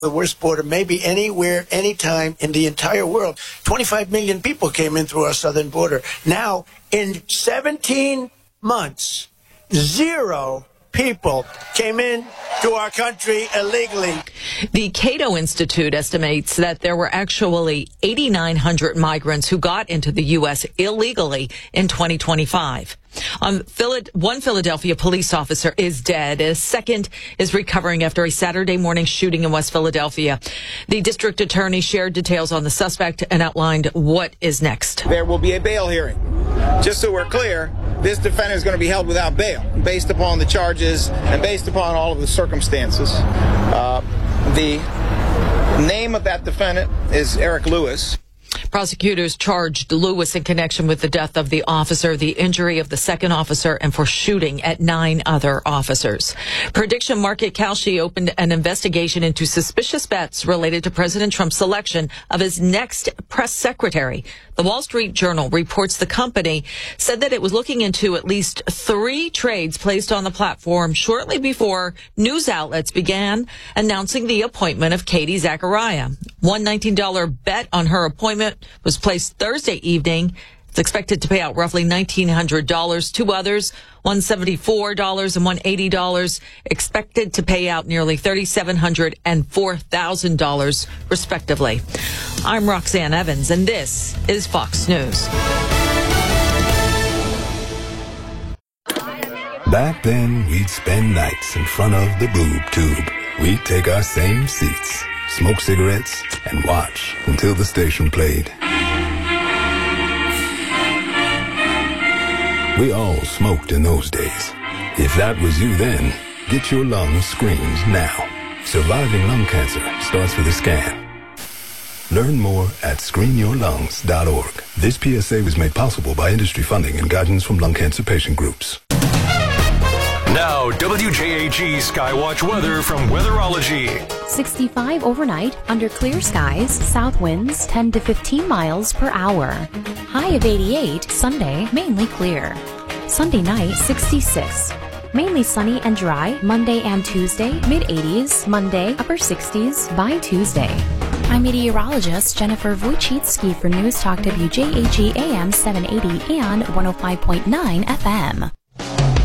the worst border maybe anywhere, anytime in the entire world. 25 million people came in through our southern border. Now, in 17 months, 0 people came in to our country illegally. The Cato Institute estimates that there were actually 8,900 migrants who got into the U.S. illegally in 2025. One Philadelphia police officer is dead. A second is recovering after a Saturday morning shooting in West Philadelphia. The district attorney shared details on the suspect and outlined what is next. There will be a bail hearing. Just so we're clear, this defendant is going to be held without bail based upon the charges and based upon all of the circumstances. The name of that defendant is Eric Lewis. Prosecutors charged Lewis in connection with the death of the officer, the injury of the second officer, and for shooting at 9 other officers. Prediction market Kalshi opened an investigation into suspicious bets related to President Trump's selection of his next press secretary. The Wall Street Journal reports the company said that it was looking into at least 3 trades placed on the platform shortly before news outlets began announcing the appointment of Katie Zachariah. One $19 bet on her appointment was placed Thursday evening. It's expected to pay out roughly $1,900. 2 others, $174 and $180, expected to pay out nearly $3,700 and $4,000, respectively. I'm Roxanne Evans, and this is Fox News. Back then, we'd spend nights in front of the boob tube. We'd take our same seats, smoke cigarettes, and watch until the station played. We all smoked in those days. If that was you then, get your lungs screened now. Surviving lung cancer starts with a scan. Learn more at screenyourlungs.org. This PSA was made possible by industry funding and guidance from lung cancer patient groups. Now, WJAG Skywatch weather from Weatherology. 65 overnight, under clear skies, south winds 10 to 15 miles per hour. High of 88, Sunday, mainly clear. Sunday night, 66. Mainly sunny and dry, Monday and Tuesday, mid-80s, Monday, upper 60s by Tuesday. I'm meteorologist Jennifer Wojcicki for News Talk WJAG AM 780 and 105.9 FM.